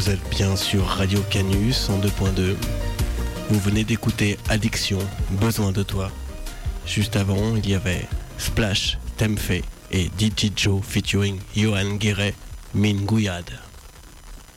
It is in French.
Vous êtes bien sur Radio Canus en 2.2. Vous venez d'écouter Addiction, Besoin de toi. Juste avant, il y avait Splash, Temfe et DJ Joe featuring Johan Guéret, Min Gouyad.